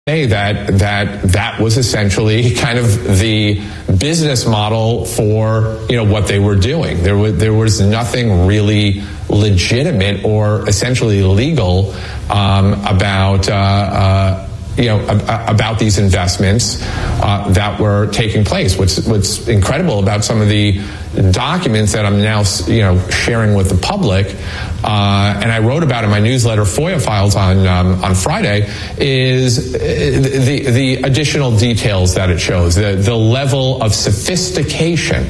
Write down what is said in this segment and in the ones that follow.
say that was essentially kind of the business model for what they were doing. There was nothing really legitimate or essentially legal about these investments that were taking place. What's incredible about some of the documents that I'm now sharing with the public, and I wrote about in my newsletter FOIA Files on Friday, is the additional details that it shows, the level of sophistication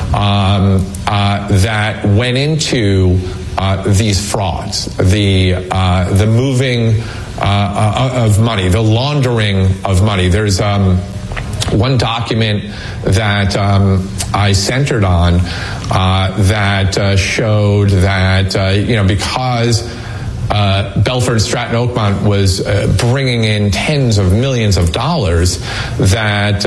that went into these frauds, the moving of money, the laundering of money. There's one document that I centered on that showed that because Belford and Stratton Oakmont was bringing in tens of millions of dollars, that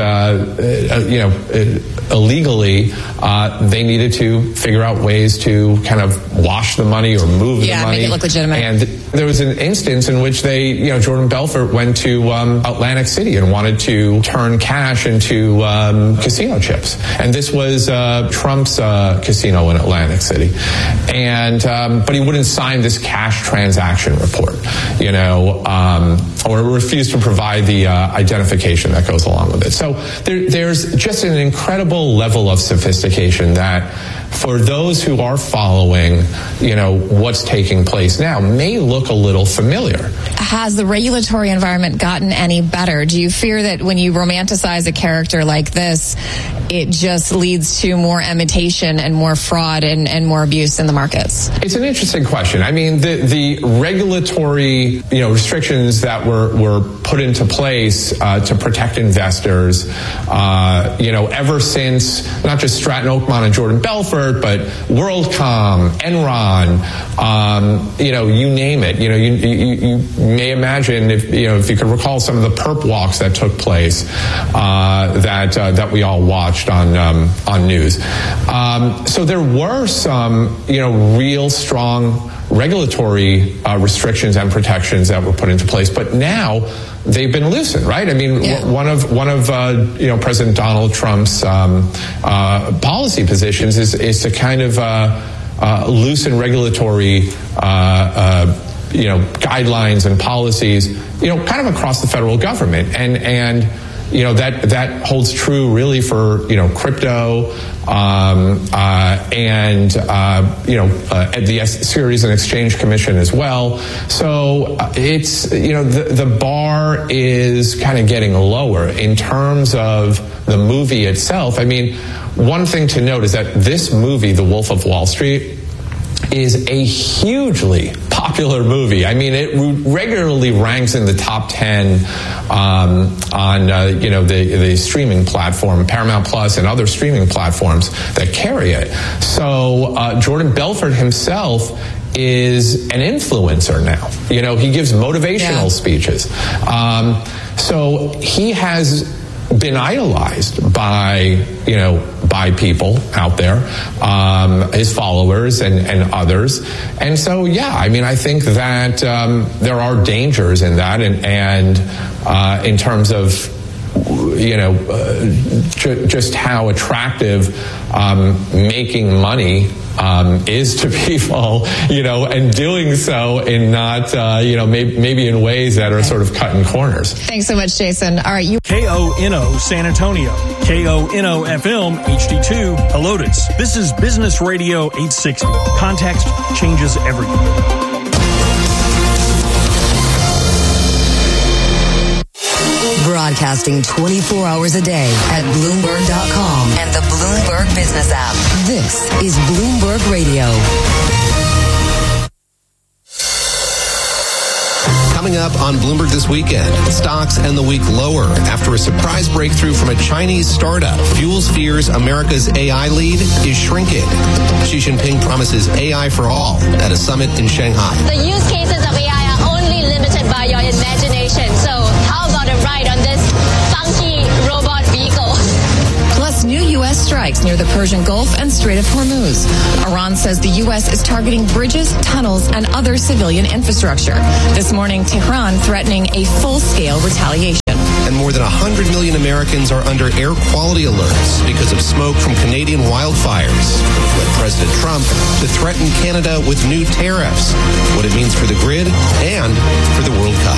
illegally they needed to figure out ways to kind of wash the money or move the money, make it look legitimate. And there was an instance in which Jordan Belfort went to Atlantic City and wanted to turn cash into casino chips, and this was Trump's casino in Atlantic City, and but he wouldn't sign this cash transaction report, or refused to provide the identification that goes along with it. So there's just an incredible level of sophistication that, for those who are following, what's taking place now, may look a little familiar. Has the regulatory environment gotten any better? Do you fear that when you romanticize a character like this, it just leads to more imitation and more fraud and more abuse in the markets? It's an interesting question. I mean, the regulatory, restrictions that were put into place to protect investors, ever since not just Stratton Oakmont and Jordan Belfort, but WorldCom, Enron, you name it. You may imagine if you could recall some of the perp walks that took place that we all watched on news. So there were some real strong regulatory restrictions and protections that were put into place, but now they've been loosened, right? I mean, one of President Donald Trump's policy positions is to kind of loosen regulatory guidelines and policies, kind of across the federal government, and that holds true really for crypto and the Securities and Exchange Commission as well. So it's the bar is kind of getting lower in terms of the movie itself. I mean, one thing to note is that this movie, The Wolf of Wall Street, is a hugely popular movie. I mean, it regularly ranks in the top 10 on the streaming platform, Paramount Plus, and other streaming platforms that carry it. So Jordan Belfort himself is an influencer now. He gives motivational speeches. So he has been idolized by people out there, his followers and others. And so, I mean, I think that there are dangers in that, and in terms of just how attractive making money is to people, and doing so in not, maybe in ways that are sort of cutting corners. Thanks so much, Jason. All right, KONO San Antonio, KONO FM HD2 Helotes. This is Business Radio 860. Context changes everything. Broadcasting 24 hours a day at Bloomberg.com and the Bloomberg Business app. This is Bloomberg Radio. Coming up on Bloomberg this weekend, stocks end the week lower after a surprise breakthrough from a Chinese startup fuels fears America's AI lead is shrinking. Xi Jinping promises AI for all at a summit in Shanghai. The use cases of AI are only limited by your imagination. So how about a ride on this funky robot vehicle? Plus, new U.S. strikes near the Persian Gulf and Strait of Hormuz. Iran says the U.S. is targeting bridges, tunnels, and other civilian infrastructure. This morning, Tehran threatening a full-scale retaliation. And more than 100 million Americans are under air quality alerts because of smoke from Canadian wildfires, which led President Trump to threaten Canada with new tariffs. What it means for the grid and for the World Cup.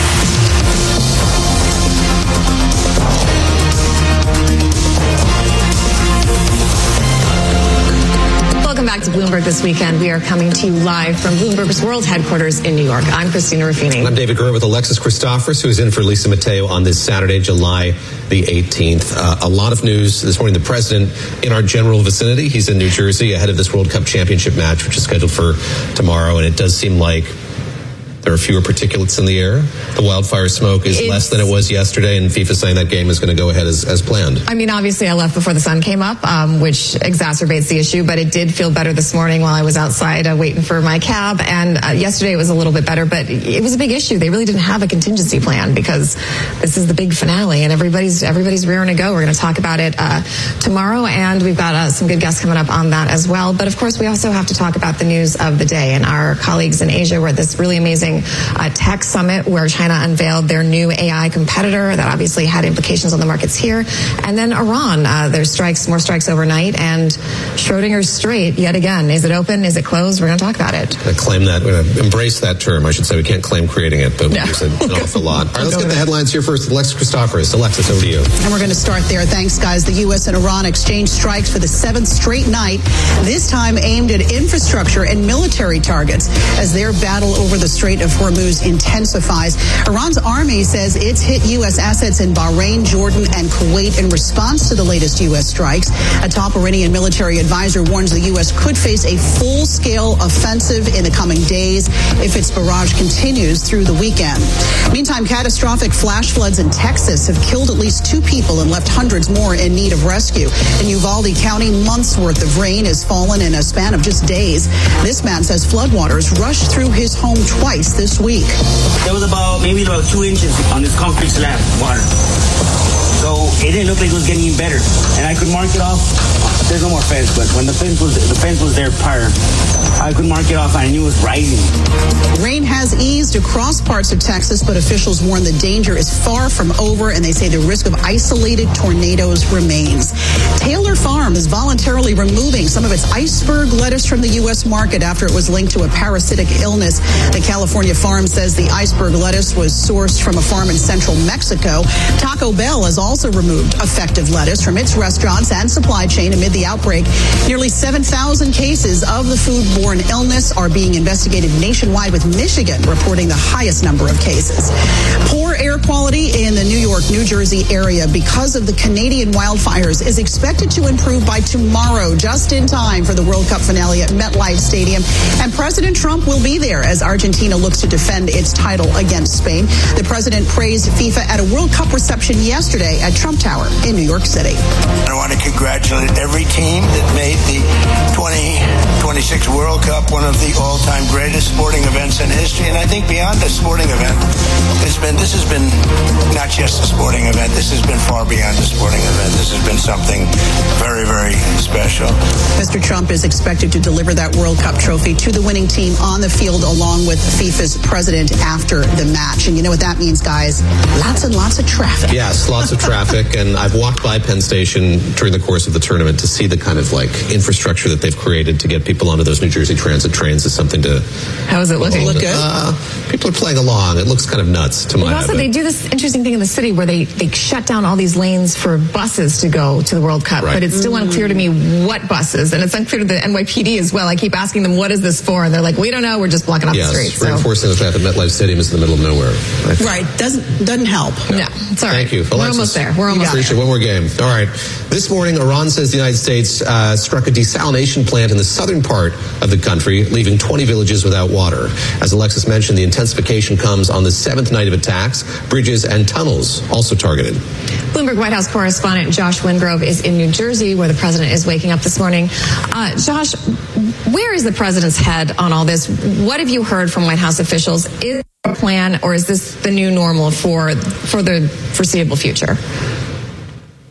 Welcome back to Bloomberg This Weekend. We are coming to you live from Bloomberg's world headquarters in New York. I'm Christina Ruffini. And I'm David Gurr with Alexis Christophorous, who's in for Lisa Mateo on this Saturday, July the 18th. A lot of news this morning. The president in our general vicinity. He's in New Jersey ahead of this World Cup championship match, which is scheduled for tomorrow. And it does seem like there are fewer particulates in the air. The wildfire smoke is less than it was yesterday, and FIFA saying that game is going to go ahead as planned. I mean, obviously I left before the sun came up, which exacerbates the issue, but it did feel better this morning while I was outside waiting for my cab, and yesterday it was a little bit better, but it was a big issue. They really didn't have a contingency plan because this is the big finale, and everybody's rearing to go. We're going to talk about it tomorrow, and we've got some good guests coming up on that as well. But of course, we also have to talk about the news of the day, and our colleagues in Asia were at this really amazing tech summit where China unveiled their new AI competitor that obviously had implications on the markets here. And then Iran, there's more strikes overnight, and Schrodinger's Strait yet again. Is it open? Is it closed? We're going to talk about it. I claim that. We're going to embrace that term. I should say we can't claim creating it, but we use it an awful lot. All right, let's get the headlines here first with Alexis Christophorous. Alexis, over to you. And we're going to start there. Thanks, guys. The U.S. and Iran exchanged strikes for the 7th straight night, this time aimed at infrastructure and military targets as their battle over the Strait of Hormuz intensifies. Iran's army says it's hit U.S. assets in Bahrain, Jordan, and Kuwait in response to the latest U.S. strikes. A top Iranian military advisor warns the U.S. could face a full-scale offensive in the coming days if its barrage continues through the weekend. Meantime, catastrophic flash floods in Texas have killed at least 2 people and left hundreds more in need of rescue. In Uvalde County, months' worth of rain has fallen in a span of just days. This man says floodwaters rushed through his home twice this week. There was about 2 inches on this concrete slab, water. So it didn't look like it was getting any better. And I could mark it off. There's no more fence, but when the fence was there prior, I could mark it off and I knew it was rising. Rain has eased across parts of Texas, but officials warn the danger is far from over, and they say the risk of isolated tornadoes remains. Taylor Farm is voluntarily removing some of its iceberg lettuce from the U.S. market after it was linked to a parasitic illness. The California farm says the iceberg lettuce was sourced from a farm in central Mexico. Taco Bell has also removed effective lettuce from its restaurants and supply chain amid the outbreak. Nearly 7,000 cases of the foodborne illness are being investigated nationwide, with Michigan reporting the highest number of cases. Poor air quality in the New York, New Jersey area because of the Canadian wildfires is expected to improve by tomorrow, just in time for the World Cup finale at MetLife Stadium. And President Trump will be there as Argentina looks to defend its title against Spain. The president praised FIFA at a World Cup reception yesterday at Trump Tower in New York City. I want to congratulate every team that made the 2026 World Cup one of the all-time greatest sporting events in history. And I think beyond the sporting event, this has been not just a sporting event. This has been far beyond a sporting event. This has been something very, very special. Mr. Trump is expected to deliver that World Cup trophy to the winning team on the field along with FIFA's president after the match. And you know what that means, guys? Lots and lots of traffic. Yes, lots of traffic. And I've walked by Penn Station during the course of the tournament to see the kind of infrastructure that they've created to get people onto those New Jersey Transit trains is something to... How is it looking? Look good? People are playing along. It looks kind of nuts to my eye. Also, they do this interesting thing in the city where they shut down all these lanes for buses to go to the World Cup. Right. But it's still unclear to me what buses. And it's unclear to the NYPD as well. I keep asking them, what is this for? And they're like, we don't know. We're just blocking off the street. Yes, reinforcing the fact that MetLife Stadium is in the middle of nowhere. Right. Doesn't help. No, it's all right. Thank you. Alexis, we're almost there. We're almost there. One more game. All right. This morning, Iran says the United States struck a desalination plant in the southern part of the country, leaving 20 villages without water. As Alexis mentioned, the intensification comes on the 7th night of attacks. Bridges and tunnels also targeted. Bloomberg White House correspondent Josh Wingrove is in New Jersey, where the president is waking up this morning. Josh, where is the president's head on all this? What have you heard from White House officials? Is there a plan, or is this the new normal for the foreseeable future?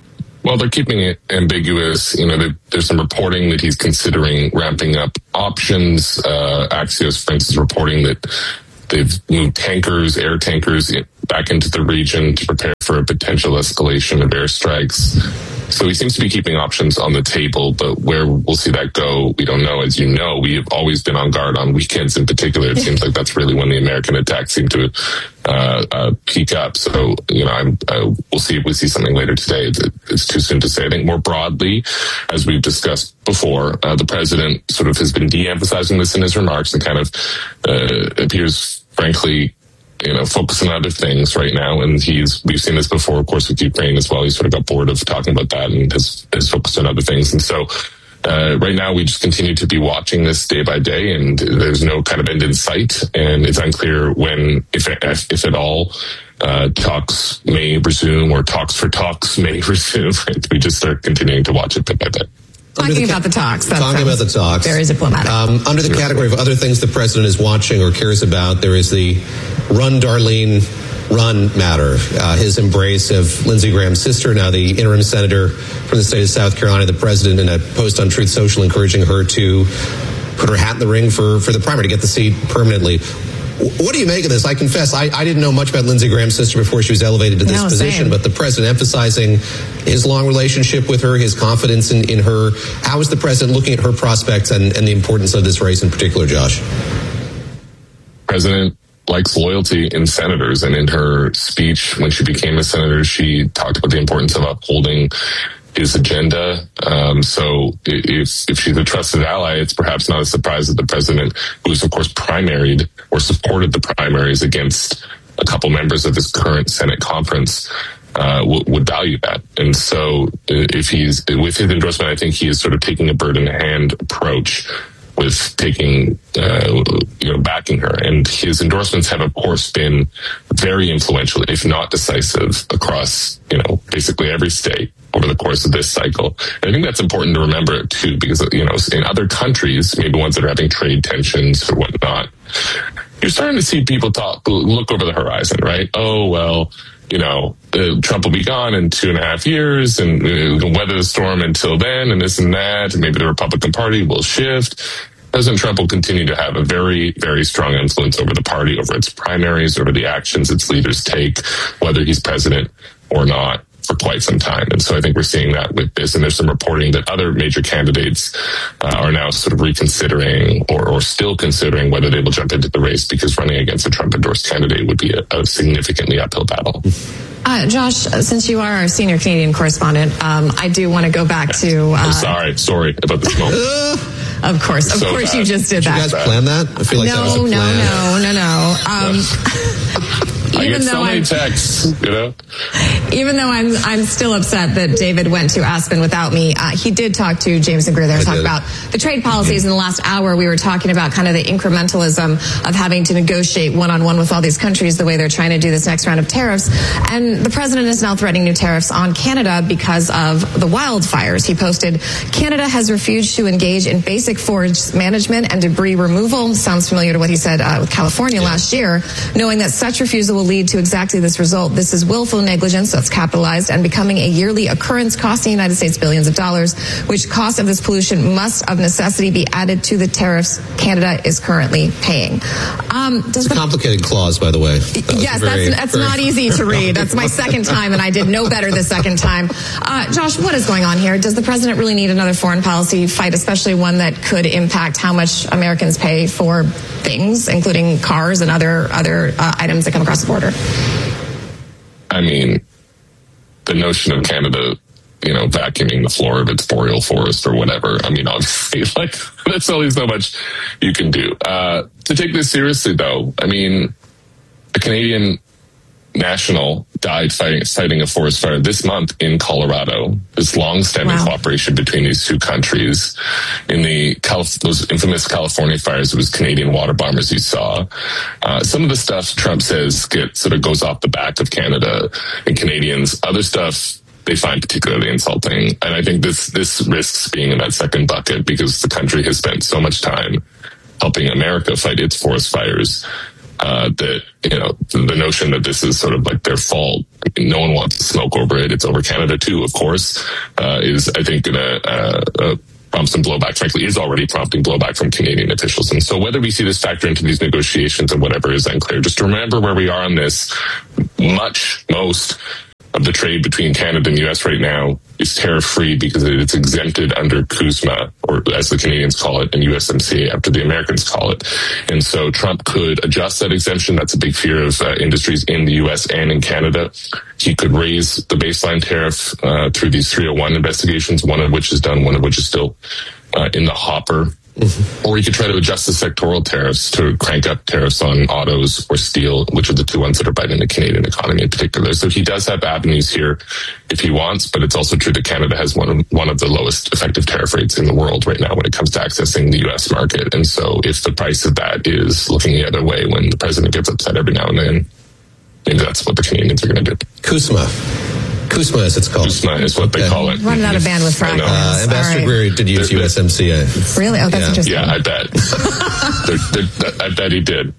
Well, they're keeping it ambiguous. You know, there's some reporting that he's considering ramping up options. Axios, for instance, reporting that they've moved air tankers back into the region to prepare for a potential escalation of airstrikes. So he seems to be keeping options on the table, but where we'll see that go, we don't know. As you know, we have always been on guard on weekends in particular. It seems like that's really when the American attacks seem to peak up. So, you know, we'll see if we see something later today. It's too soon to say. I think more broadly, as we've discussed before, the president sort of has been de-emphasizing this in his remarks and kind of appears, frankly, you know, focusing on other things right now. And we've seen this before, of course, with Ukraine as well. He sort of got bored of talking about that and has focused on other things. And so right now we just continue to be watching this day by day, and there's no kind of end in sight. And it's unclear when, if at all, talks may resume or talks for talks may resume. We just start continuing to watch it bit by bit. Talking about the talks. Talking about the talks. Very diplomatic. Under the category of other things the president is watching or cares about, there is the Run, Darlene, Run matter. His embrace of Lindsey Graham's sister, now the interim senator from the state of South Carolina, the president in a post on Truth Social encouraging her to put her hat in the ring for the primary to get the seat permanently. What do you make of this? I confess, I didn't know much about Lindsey Graham's sister before she was elevated to this position, but the president emphasizing his long relationship with her, his confidence in her. How is the president looking at her prospects and the importance of this race in particular, Josh? President likes loyalty in senators, and in her speech when she became a senator, she talked about the importance of upholding his agenda. So if she's a trusted ally, it's perhaps not a surprise that the president, who's of course primaried or supported the primaries against a couple members of his current Senate conference, would value that. And so if he's with his endorsement, I think he is sort of taking a bird in the hand approach with taking, backing her. And his endorsements have, of course, been very influential, if not decisive, across, basically every state over the course of this cycle. And I think that's important to remember, too, because, in other countries, maybe ones that are having trade tensions or whatnot, you're starting to see people look over the horizon, right? Oh, well, Trump will be gone in 2.5 years and we'll weather the storm until then and this and that. And maybe the Republican Party will shift. President Trump will continue to have a very, very strong influence over the party, over its primaries, over the actions its leaders take, whether he's president or not, for quite some time. And so I think we're seeing that with this. And there's some reporting that other major candidates are now sort of reconsidering or still considering whether they will jump into the race, because running against a Trump-endorsed candidate would be a significantly uphill battle. Josh, since you are our senior Canadian correspondent, I do want to go back to... I'm sorry about this moment. Of course you just did that. Did you guys plan that? I feel like that was a plan. No. I get so many texts, Even though I'm still upset that David went to Aspen without me, he did talk to Jameson Greer there, talk about the trade policies. In the last hour, we were talking about kind of the incrementalism of having to negotiate one-on-one with all these countries the way they're trying to do this next round of tariffs. And the president is now threatening new tariffs on Canada because of the wildfires. He posted, Canada has refused to engage in basic forest management and debris removal. Sounds familiar to what he said with California last year, knowing that such refusal will lead to exactly this result. This is willful negligence that's capitalized and becoming a yearly occurrence, costing the United States billions of dollars, which cost of this pollution must of necessity be added to the tariffs Canada is currently paying. It's a complicated clause, by the way. That's not easy to read. That's my second time, and I did no better the second time. Josh, what is going on here? Does the president really need another foreign policy fight, especially one that could impact how much Americans pay for things, including cars and other items that come across the border? I mean, the notion of Canada, vacuuming the floor of its boreal forest or whatever. I mean, obviously, that's only so much you can do. To take this seriously, though, I mean, a Canadian national died fighting a forest fire this month in Colorado. This long-standing cooperation between these two countries. In those infamous California fires, it was Canadian water bombers you saw. Some of the stuff Trump says goes off the back of Canada and Canadians. Other stuff they find particularly insulting. And I think this risks being in that second bucket because the country has spent so much time helping America fight its forest fires. That the notion that this is sort of like their fault no one wants to smoke over it. It's over Canada too, of course, is I think going to prompt some blowback, frankly, is already prompting blowback from Canadian officials. And so whether we see this factor into these negotiations and whatever is unclear. Just remember where we are on this. Most of the trade between Canada and the U.S. right now is tariff-free because it's exempted under CUSMA, or as the Canadians call it, and USMCA after the Americans call it. And so Trump could adjust that exemption. That's a big fear of industries in the U.S. and in Canada. He could raise the baseline tariff through these 301 investigations, one of which is done, one of which is still in the hopper. Mm-hmm. Or he could try to adjust the sectoral tariffs to crank up tariffs on autos or steel, which are the two ones that are biting the Canadian economy in particular. So he does have avenues here if he wants, but it's also true that Canada has one of the lowest effective tariff rates in the world right now when it comes to accessing the U.S. market. And so if the price of that is looking the other way when the president gets upset every now and then, maybe that's what the Canadians are going to do. CUSMA, as it's called. CUSMA is what they call it. Running out of bandwidth for acronyms. Ambassador Greer did use USMCA. Really? Oh, that's interesting. Yeah, I bet. I bet he did.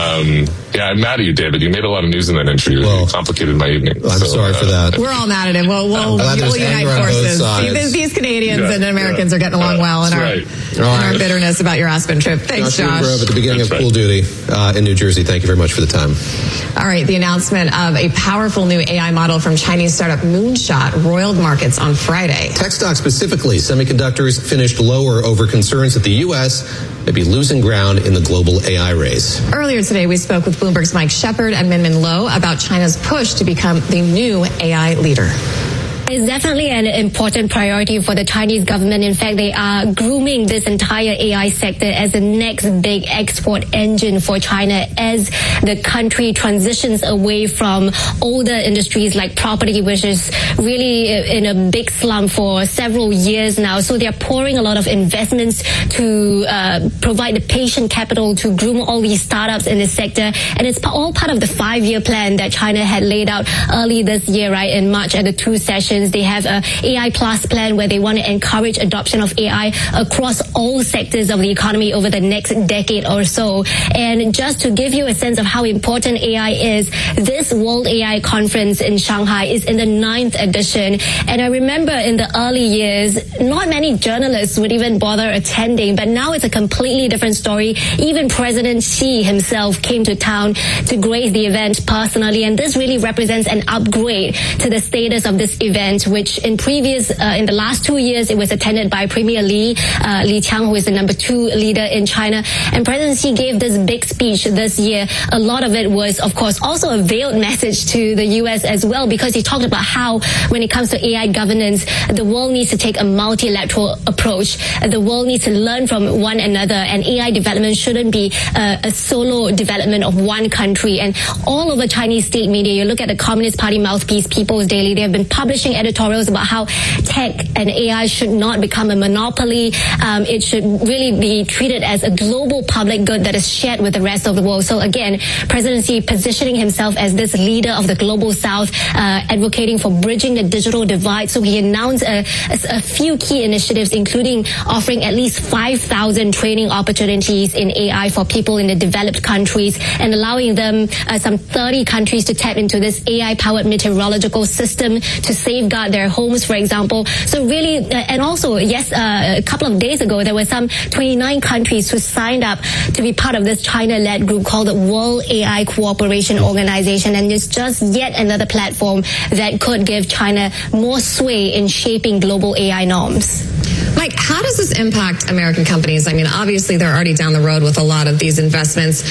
I'm mad at you, David. You made a lot of news in that interview. You complicated my evening. I'm sorry for that. We're all mad at him. We'll unite forces. These Canadians and Americans are getting along well in our bitterness about your Aspen trip. Thanks, Josh. At the beginning of Pool Duty in New Jersey. Thank you very much for the time. All right. The announcement of a powerful new AI model from Chinese startup Moonshot roiled markets on Friday. Tech stocks, specifically semiconductors, finished lower over concerns that the U.S. may be losing ground in the global AI race. Earlier today, we spoke with Bloomberg's Mike Shepard and Minmin Lo about China's push to become the new AI leader. It's definitely an important priority for the Chinese government. In fact, they are grooming this entire AI sector as the next big export engine for China as the country transitions away from older industries like property, which is really in a big slump for several years now. So they're pouring a lot of investments to provide the patient capital to groom all these startups in this sector. And it's all part of the 5-year plan that China had laid out early this year, right, in March at the 2 sessions. They have a AI Plus plan where they want to encourage adoption of AI across all sectors of the economy over the next decade or so. And just to give you a sense of how important AI is, this World AI Conference in Shanghai is in the 9th edition. And I remember in the early years, not many journalists would even bother attending, but now it's a completely different story. Even President Xi himself came to town to grace the event personally. And this really represents an upgrade to the status of this event, which in the last 2 years, it was attended by Premier Li Qiang, who is the number 2 leader in China. And President Xi gave this big speech this year. A lot of it was, of course, also a veiled message to the U.S. as well, because he talked about how, when it comes to AI governance, the world needs to take a multilateral approach. The world needs to learn from one another, and AI development shouldn't be a solo development of one country. And all over Chinese state media, you look at the Communist Party mouthpiece, People's Daily, they have been publishing editorials about how tech and AI should not become a monopoly. It should really be treated as a global public good that is shared with the rest of the world. So again, President Xi positioning himself as this leader of the global South, advocating for bridging the digital divide. So he announced a few key initiatives, including offering at least 5,000 training opportunities in AI for people in the developed countries, and allowing them, some 30 countries, to tap into this AI-powered meteorological system to safeguard their homes, for example. So really, and also, yes, a couple of days ago, there were some 29 countries who signed up to be part of this China-led group called the World AI Cooperation Organization. And it's just yet another platform that could give China more sway in shaping global AI norms. Mike, how does this impact American companies? I mean, obviously they're already down the road with a lot of these investments.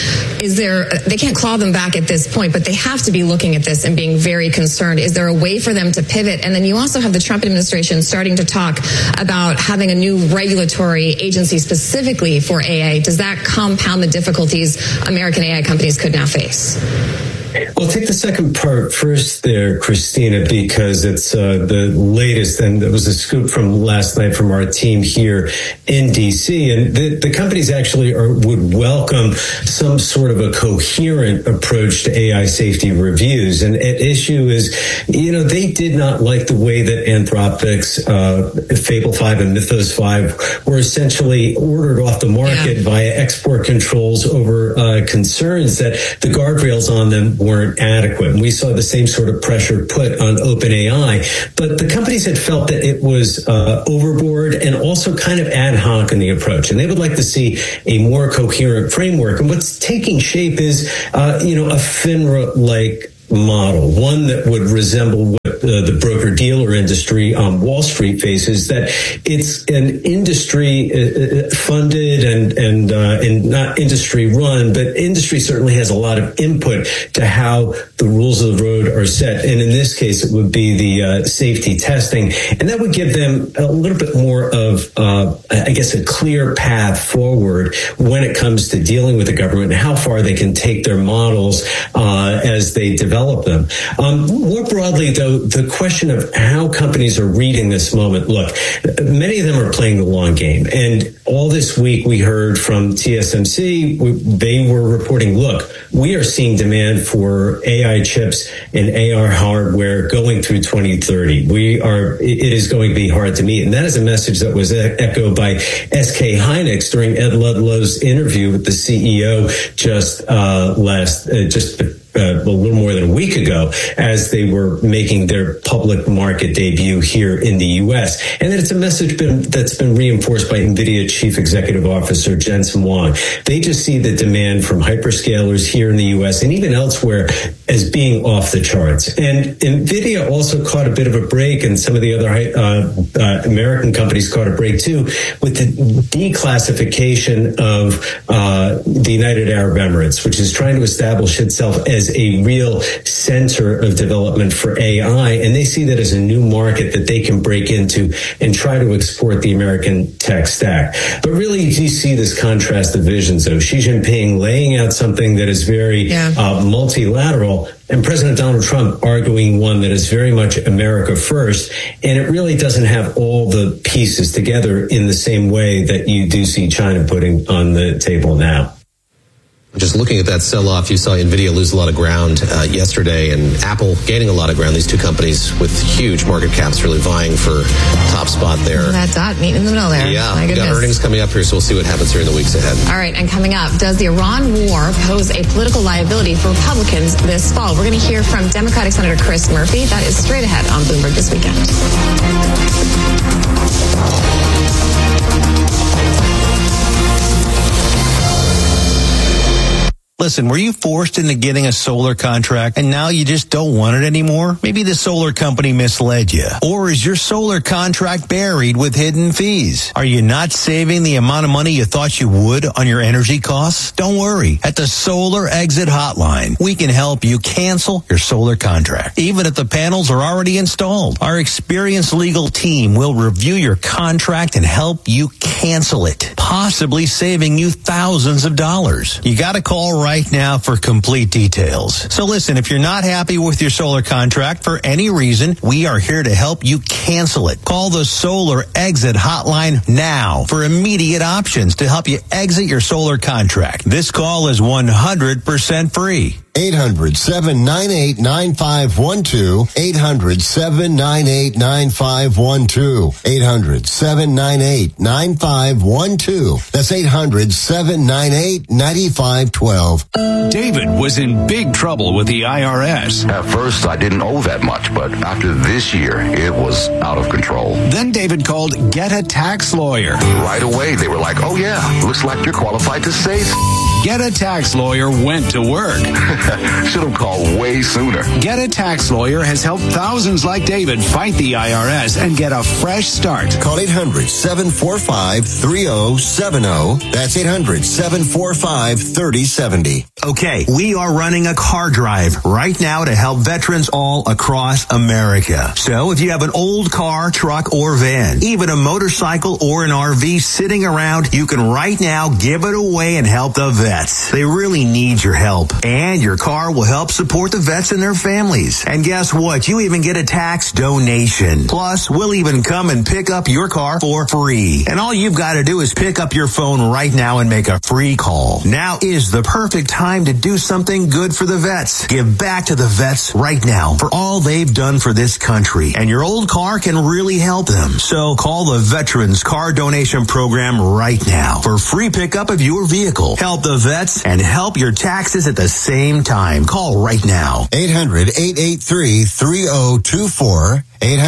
They can't claw them back at this point, but they have to be looking at this and being very concerned. Is there a way for them to pivot? And then you also have the Trump administration starting to talk about having a new regulatory agency specifically for AI. Does that compound the difficulties American AI companies could now face? Well, take the second part first there, Christina, because it's the latest, and it was a scoop from last night from our team here in D.C. And the companies actually would welcome some sort of a coherent approach to AI safety reviews. And at issue is, they did not like the way that Anthropic's Fable 5 and Mythos 5 were essentially ordered off the market via export controls over concerns that the guardrails on them weren't adequate. And we saw the same sort of pressure put on OpenAI. But the companies had felt that it was overboard and also kind of ad hoc in the approach. And they would like to see a more coherent framework. And what's taking shape is, a FINRA-like model, one that would resemble what the broker-dealer industry on Wall Street faces, that it's an industry funded and not industry run, but industry certainly has a lot of input to how the rules of the road are set. And in this case, it would be the safety testing. And that would give them a little bit more of, a clear path forward when it comes to dealing with the government and how far they can take their models as they develop them. More broadly, though, the question of how companies are reading this moment. Look, many of them are playing the long game. And all this week we heard from TSMC, they were reporting, look, we are seeing demand for AI chips and AR hardware going through 2030. It is going to be hard to meet. And that is a message that was echoed by SK Hynix during Ed Ludlow's interview with the CEO just a little more than a week ago, as they were making their public market debut here in the U.S. And that it's a message that's been reinforced by NVIDIA Chief Executive Officer Jensen Huang. They just see the demand from hyperscalers here in the U.S. and even elsewhere as being off the charts. And NVIDIA also caught a bit of a break, and some of the other American companies caught a break too, with the declassification of the United Arab Emirates, which is trying to establish itself as a real center of development for AI. And they see that as a new market that they can break into and try to export the American tech stack. But really, you see this contrast of visions, though. Xi Jinping laying out something that is very multilateral, and President Donald Trump arguing one that is very much America first. And it really doesn't have all the pieces together in the same way that you do see China putting on the table now. Just looking at that sell-off, you saw NVIDIA lose a lot of ground yesterday, and Apple gaining a lot of ground. These two companies with huge market caps really vying for top spot there. That dot meeting in the middle there. Yeah, we've got earnings coming up here, so we'll see what happens here in the weeks ahead. All right, and coming up, does the Iran war pose a political liability for Republicans this fall? We're going to hear from Democratic Senator Chris Murphy. That is straight ahead on Bloomberg This Weekend. Listen, were you forced into getting a solar contract and now you just don't want it anymore? Maybe the solar company misled you. Or is your solar contract buried with hidden fees? Are you not saving the amount of money you thought you would on your energy costs? Don't worry. At the Solar Exit Hotline, we can help you cancel your solar contract, even if the panels are already installed. Our experienced legal team will review your contract and help you cancel it, possibly saving you thousands of dollars. You got to call right now for complete details. So listen, if you're not happy with your solar contract for any reason, we are here to help you cancel it. Call the Solar Exit Hotline now for immediate options to help you exit your solar contract. This call is 100% free. 800-798-9512. 800-798-9512. 800-798-9512. That's 800-798-9512. David was in big trouble with the IRS. At first, I didn't owe that much, but after this year, it was out of control. Then David called Get a Tax Lawyer. Right away, they were like, oh yeah, looks like you're qualified to save. Get a Tax Lawyer went to work. Should have called way sooner. Get a Tax Lawyer has helped thousands like David fight the IRS and get a fresh start. Call 800-745-3070. That's 800-745-3070. Okay, we are running a car drive right now to help veterans all across America. So if you have an old car, truck, or van, even a motorcycle or an RV sitting around, you can right now give it away and help the vets. They really need your help. And your car will help support the vets and their families. And guess what? You even get a tax donation. Plus, we'll even come and pick up your car for free. And all you've got to do is pick up your phone right now and make a free call. Now is the perfect time to do something good for the vets. Give back to the vets right now for all they've done for this country. And your old car can really help them. So call the Veterans Car Donation Program right now for free pickup of your vehicle. Help the vets and help your taxes at the same time. Call right now. 800-883-3024.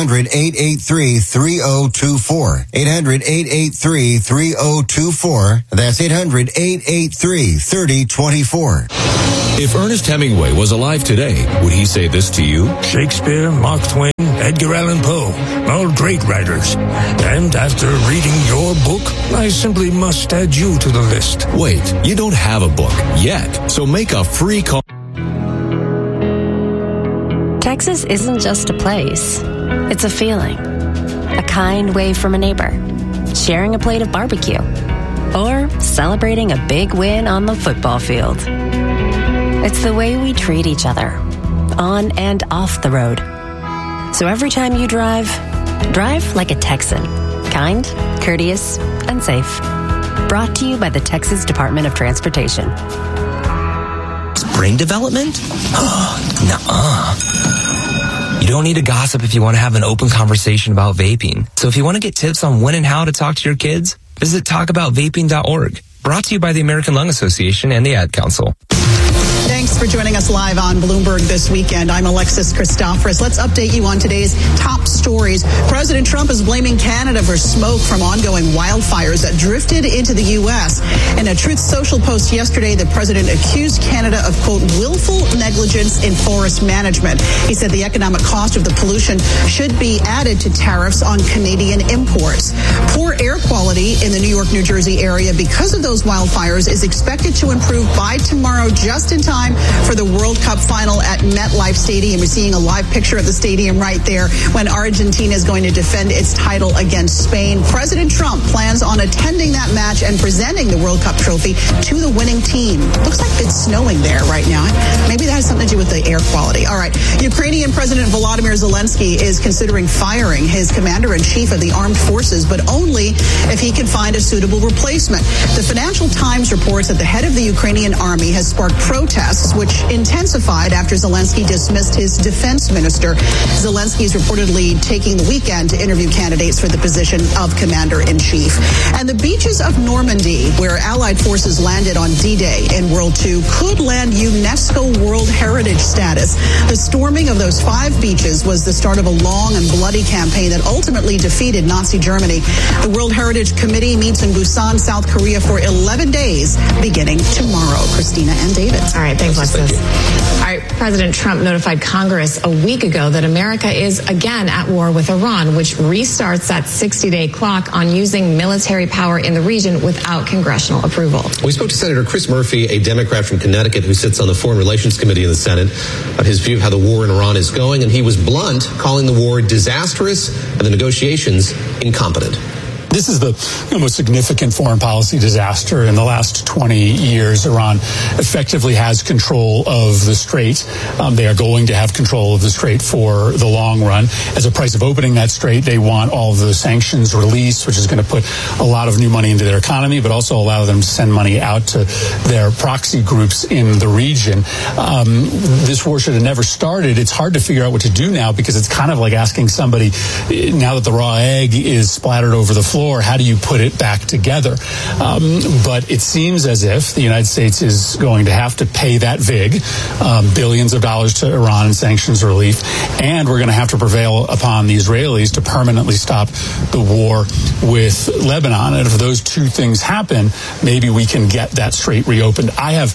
800-883-3024. 800-883-3024. That's 800-883-3024. If Ernest Hemingway was alive today, would he say this to you? Shakespeare, Mark Twain, Edgar Allan Poe, all great writers. And after reading your book, I simply must add you to the list. Wait, you don't have a book yet, so make a free call. Texas isn't just a place. It's a feeling. A kind wave from a neighbor. Sharing a plate of barbecue. Or celebrating a big win on the football field. It's the way we treat each other. On and off the road. So every time you drive like a Texan. Kind, courteous, and safe. Brought to you by the Texas Department of Transportation. Brain development? Nuh-uh. You don't need to gossip if you want to have an open conversation about vaping. So if you want to get tips on when and how to talk to your kids, visit talkaboutvaping.org. Brought to you by the American Lung Association and the Ad Council. Thanks for joining us live on Bloomberg This Weekend. I'm Alexis Christoforous. Let's update you on today's top stories. President Trump is blaming Canada for smoke from ongoing wildfires that drifted into the U.S. In a Truth Social post yesterday, the president accused Canada of, quote, willful negligence in forest management. He said the economic cost of the pollution should be added to tariffs on Canadian imports. Poor air quality in the New York, New Jersey area because of those wildfires is expected to improve by tomorrow, just in time for the World Cup final at MetLife Stadium. You're seeing a live picture of the stadium right there when Argentina is going to defend its title against Spain. President Trump plans on attending that match and presenting the World Cup trophy to the winning team. Looks like it's snowing there right now. Maybe that has something to do with the air quality. All right. Ukrainian President Volodymyr Zelensky is considering firing his commander-in-chief of the armed forces, but only if he can find a suitable replacement. The Financial Times reports that the head of the Ukrainian army has sparked protests, which intensified after Zelensky dismissed his defense minister. Zelensky is reportedly taking the weekend to interview candidates for the position of commander-in-chief. And the beaches of Normandy, where Allied forces landed on D-Day in World II, could land UNESCO World Heritage status. The storming of those 5 beaches was the start of a long and bloody campaign that ultimately defeated Nazi Germany. The World Heritage Committee meets in Busan, South Korea for 11 days, beginning tomorrow. Christina and David. All right, thanks, Alexis. All right, President Trump notified Congress a week ago that America is again at war with Iran, which restarts that 60-day clock on using military power in the region without congressional approval. We spoke to Senator Chris Murphy, a Democrat from Connecticut who sits on the Foreign Relations Committee in the Senate, about his view of how the war in Iran is going, and he was blunt, calling the war disastrous and the negotiations incompetent. This is the most significant foreign policy disaster in the last 20 years. Iran effectively has control of the Strait. They are going to have control of the Strait for the long run. As a price of opening that Strait, they want all of the sanctions released, which is going to put a lot of new money into their economy, but also allow them to send money out to their proxy groups in the region. This war should have never started. It's hard to figure out what to do now because it's kind of like asking somebody, now that the raw egg is splattered over the floor, how do you put it back together? But it seems as if the United States is going to have to pay that VIG, billions of dollars to Iran in sanctions relief, and we're going to have to prevail upon the Israelis to permanently stop the war with Lebanon. And if those two things happen, maybe we can get that Strait reopened. I have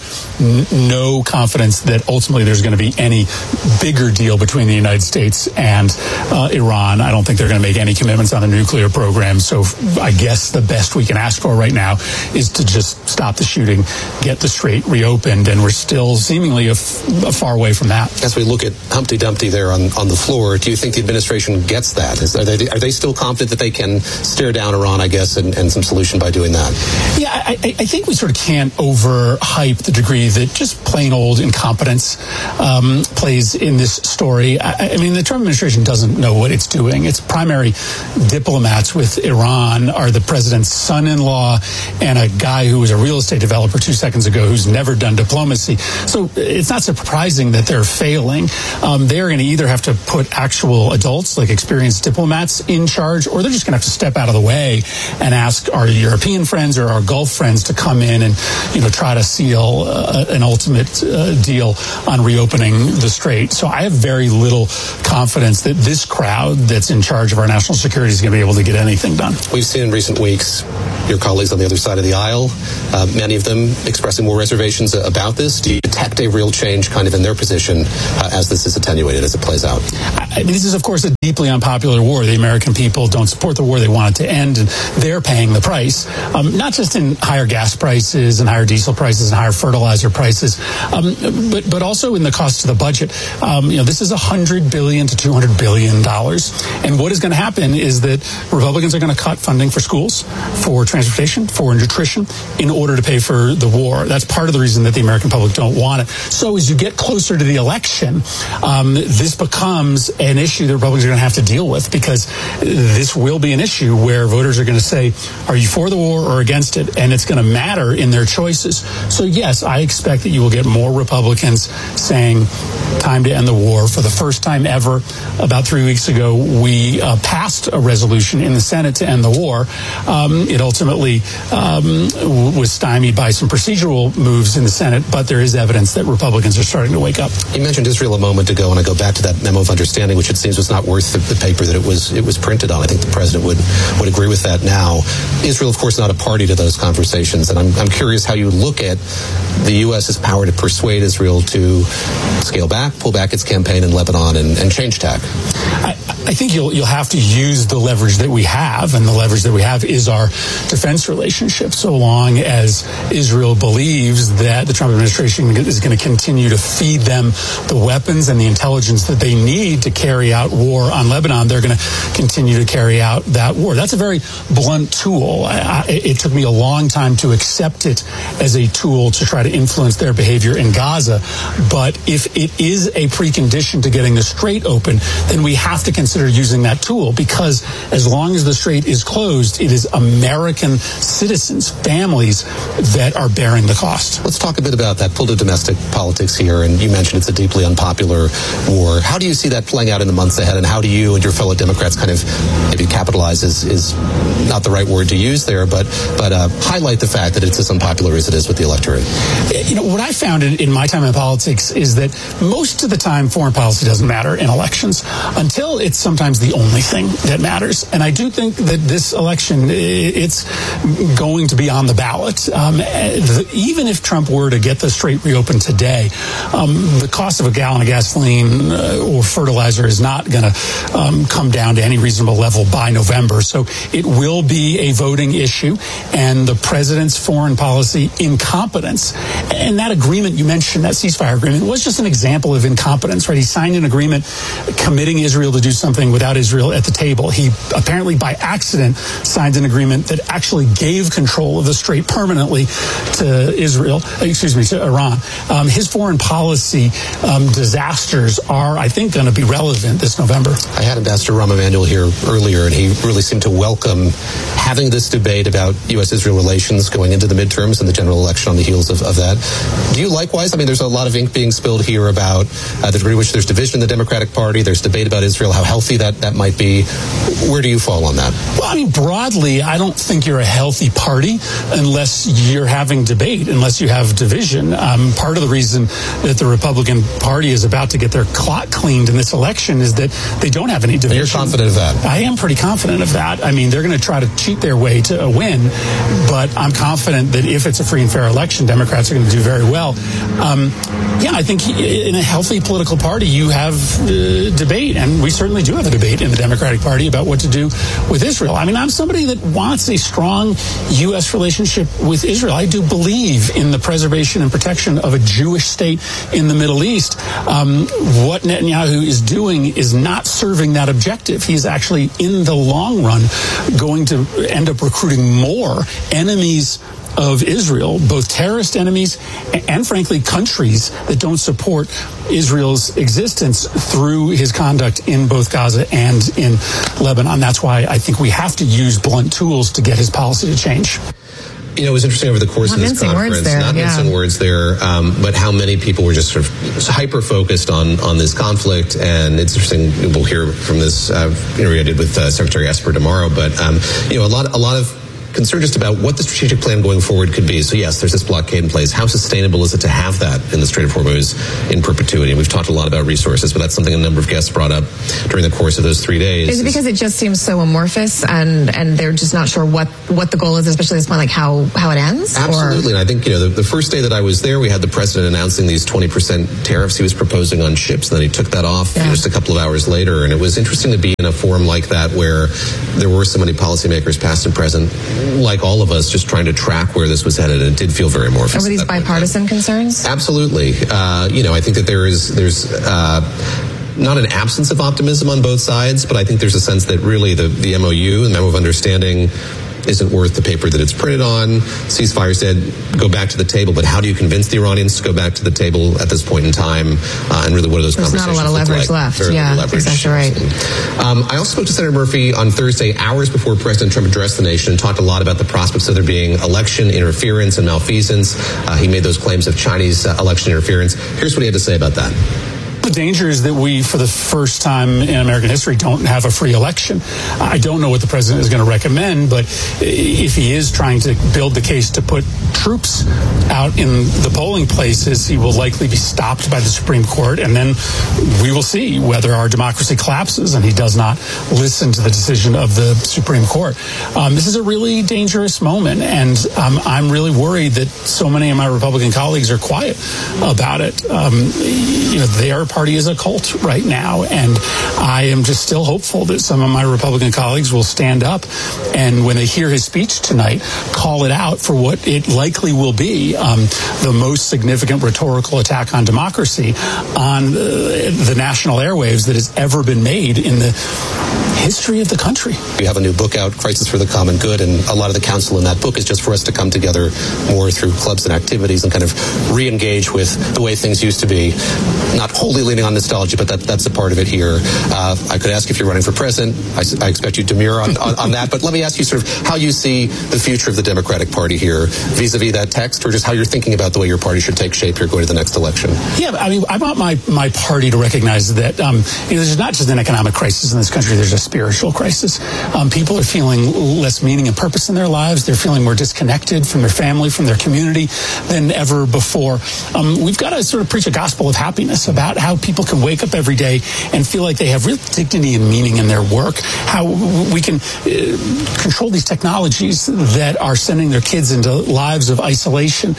no confidence that ultimately there's going to be any bigger deal between the United States and Iran. I don't think they're going to make any commitments on the nuclear program. So I guess the best we can ask for right now is to just stop the shooting, get the Strait reopened, and we're still seemingly a far way from that. As we look at Humpty Dumpty there on the floor, do you think the administration gets that? Are they still confident that they can stare down Iran, I guess, and some solution by doing that? Yeah, I think we sort of can't overhype the degree that just plain old incompetence plays in this story. I mean, the Trump administration doesn't know what it's doing. Its primary diplomats with Iran Lebanon are the president's son-in-law and a guy who was a real estate developer 2 seconds ago who's never done diplomacy. So it's not surprising that they're failing. They're going to either have to put actual adults, like experienced diplomats, in charge, or they're just going to have to step out of the way and ask our European friends or our Gulf friends to come in and, try to seal an ultimate deal on reopening the strait. So I have very little confidence that this crowd that's in charge of our national security is going to be able to get anything done. We've seen in recent weeks your colleagues on the other side of the aisle, many of them expressing more reservations about this. Do you detect a real change kind of in their position as this is attenuated, as it plays out? This is, of course, a deeply unpopular war. The American people don't support the war. They want it to end, and they're paying the price, not just in higher gas prices and higher diesel prices and higher fertilizer prices, but also in the cost to the budget. This is $100 billion to $200 billion. And what is going to happen is that Republicans are going to cut funding for schools, for transportation, for nutrition, in order to pay for the war. That's part of the reason that the American public don't want it. So as you get closer to the election, this becomes an issue that Republicans are going to have to deal with, because this will be an issue where voters are going to say, are you for the war or against it? And it's going to matter in their choices. So yes, I expect that you will get more Republicans saying time to end the war. For the first time ever, about 3 weeks ago, we passed a resolution in the Senate to end the war. It ultimately was stymied by some procedural moves in the Senate, but there is evidence that Republicans are starting to wake up. You mentioned Israel a moment ago, and I go back to that memo of understanding, which it seems was not worth the paper that it was printed on. I think the president would agree with that now. Israel, of course, not a party to those conversations, and I'm curious how you look at the U.S.'s power to persuade Israel to scale back, pull back its campaign in Lebanon, and change tack. I think you'll have to use the leverage that we have, and the leverage that we have is our defense relationship. So long as Israel believes that the Trump administration is going to continue to feed them the weapons and the intelligence that they need to carry out war on Lebanon, they're going to continue to carry out that war. That's a very blunt tool. It took me a long time to accept it as a tool to try to influence their behavior in Gaza. But if it is a precondition to getting the strait open, then we have to consider using that tool, because as long as the strait is closed, it is American citizens, families, that are bearing the cost. Let's talk a bit about that. Pull to domestic politics here, and you mentioned it's a deeply unpopular war. How do you see that playing out in the months ahead, and how do you and your fellow Democrats kind of maybe capitalize is not the right word to use there, but highlight the fact that it's as unpopular as it is with the electorate? What I found in my time in politics is that most of the time foreign policy doesn't matter in elections until it's sometimes the only thing that matters. And I do think that this election, it's going to be on the ballot. Even if Trump were to get the strait reopened today, the cost of a gallon of gasoline or fertilizer is not going to come down to any reasonable level by November. So it will be a voting issue, and the president's foreign policy incompetence. And that agreement you mentioned, that ceasefire agreement, was just an example of incompetence, right? He signed an agreement committing Israel to do something without Israel at the table. He apparently by accident signed an agreement that actually gave control of the strait permanently to Iran. His foreign policy disasters are, I think, going to be relevant this November. I had Ambassador Rahm Emanuel here earlier, and he really seemed to welcome having this debate about U.S.-Israel relations going into the midterms and the general election on the heels of that. Do you likewise? I mean, there's a lot of ink being spilled here about the degree to which there's division in the Democratic Party. There's debate about Israel, how healthy that might be. Where do you fall on that? Well, I mean, broadly, I don't think you're a healthy party unless you're having debate, unless you have division. Part of the reason that the Republican Party is about to get their clock cleaned in this election is that they don't have any division. You're confident of that? I am pretty confident of that. I mean, they're going to try to cheat their way to a win, but I'm confident that if it's a free and fair election, Democrats are going to do very well. I think in a healthy political party, you have debate, and we certainly do have a debate in the Democratic Party about what to do with Israel. I mean, I'm somebody that wants a strong U.S. relationship with Israel. I do believe in the preservation and protection of a Jewish state in the Middle East. What Netanyahu is doing is not serving that objective. He's actually, in the long run, going to end up recruiting more enemies of Israel, both terrorist enemies and frankly countries that don't support Israel's existence through his conduct in both Gaza and in Lebanon. That's why I think we have to use blunt tools to get his policy to change. You know, it was interesting over the course of this conference, mincing words there, but how many people were just sort of hyper focused on this conflict. And it's interesting, we'll hear from this interview I did with Secretary Esper tomorrow, but you know, a lot of concern just about what the strategic plan going forward could be. So yes, there's this blockade in place. How sustainable is it to have that in the Strait of Hormuz in perpetuity? And we've talked a lot about resources, but that's something a number of guests brought up during the course of those 3 days. Is it because it just seems so amorphous and they're just not sure what the goal is, especially at this point, like how it ends? Absolutely. And I think, you know, the first day that I was there, we had the president announcing these 20% tariffs he was proposing on ships. And then he took that off just a couple of hours later. And it was interesting to be in a forum like that where there were so many policymakers, past and present, like all of us, just trying to track where this was headed. And it did feel very amorphous. Were these bipartisan concerns? Absolutely. You know, I think that there's not an absence of optimism on both sides, but I think there's a sense that really the MOU, the Memo of Understanding, isn't worth the paper that it's printed on. Ceasefire said, go back to the table, but how do you convince the Iranians to go back to the table at this point in time? And really, what are those conversations look like? There's not a lot of leverage left. That's exactly right. I also spoke to Senator Murphy on Thursday, hours before President Trump addressed the nation, and talked a lot about the prospects of there being election interference and malfeasance. He made those claims of Chinese election interference. Here's what he had to say about that. The danger is that we, for the first time in American history, don't have a free election. I don't know what the president is going to recommend, but if he is trying to build the case to put troops out in the polling places, he will likely be stopped by the Supreme Court, and then we will see whether our democracy collapses and he does not listen to the decision of the Supreme Court. This is a really dangerous moment, and I'm really worried that so many of my Republican colleagues are quiet about it. You know, their party is a cult right now, and I am just still hopeful that some of my Republican colleagues will stand up and, when they hear his speech tonight, call it out for what it likely will be, the most significant rhetorical attack on democracy on the national airwaves that has ever been made in the history of the country. We have a new book out, Crisis for the Common Good, and a lot of the counsel in that book is just for us to come together more through clubs and activities and kind of re-engage with the way things used to be. Not wholly leaning on nostalgia, but that's a part of it here. I could ask if you're running for president. I expect you to demur on that, but let me ask you sort of how you see the future of the Democratic Party here vis-a-vis that text, or just how you're thinking about the way your party should take shape here going to the next election. Yeah, I mean, I want my party to recognize that there's not just an economic crisis in this country, there's a spiritual crisis. People are feeling less meaning and purpose in their lives. They're feeling more disconnected from their family, from their community than ever before. We've got to sort of preach a gospel of happiness about how people can wake up every day and feel like they have real dignity and meaning in their work, how we can control these technologies that are sending their kids into lives of isolation.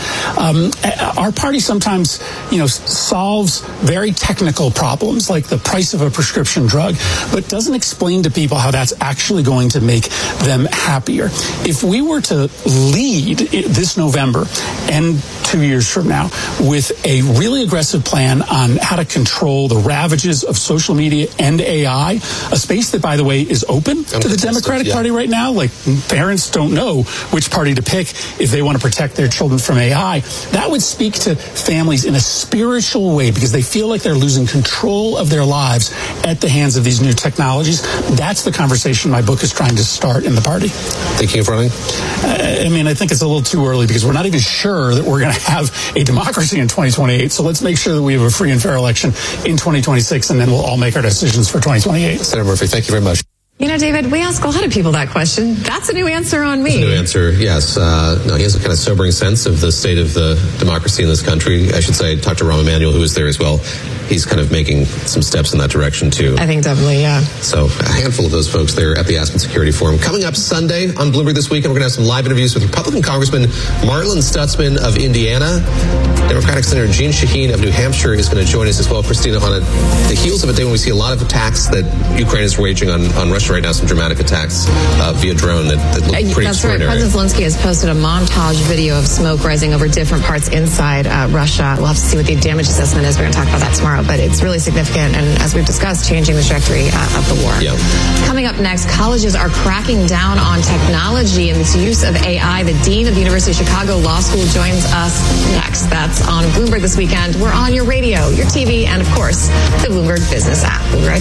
Our party sometimes, solves very technical problems like the price of a prescription drug, but doesn't explain to people how that's actually going to make them happier. If we were to lead this November and 2 years from now with a really aggressive plan on how to control the ravages of social media and AI, a space that, by the way, is open to the Democratic Party right now. Like, parents don't know which party to pick if they want to protect their children from AI. That would speak to families in a spiritual way because they feel like they're losing control of their lives at the hands of these new technologies. That's the conversation my book is trying to start in the party. Thinking of running? I think it's a little too early because we're not even sure that we're going to have a democracy in 2028. So let's make sure that we have a free and fair election in 2026, and then we'll all make our decisions for 2028. Senator Murphy, thank you very much. David, we ask a lot of people that question. That's a new answer on me. That's a new answer, yes. He has a kind of sobering sense of the state of the democracy in this country. I should say, I talked to Rahm Emanuel, who was there as well. He's kind of making some steps in that direction, too. I think definitely, yeah. So a handful of those folks there at the Aspen Security Forum. Coming up Sunday on Bloomberg This Weekend, we're going to have some live interviews with Republican Congressman Marlin Stutzman of Indiana. Democratic Senator Jeanne Shaheen of New Hampshire is going to join us as well. Christina, on the heels of a day when we see a lot of attacks that Ukraine is waging on Russia right now, some dramatic attacks via drone that look pretty extraordinary. That's right. President Zelensky has posted a montage video of smoke rising over different parts inside Russia. We'll have to see what the damage assessment is. We're going to talk about that tomorrow, but it's really significant, and as we've discussed, changing the trajectory of the war. Yeah. Coming up next, colleges are cracking down on technology and its use of AI. The Dean of the University of Chicago Law School joins us next. That's on Bloomberg This Weekend. We're on your radio, your TV, and of course, the Bloomberg Business app. We'll be right back.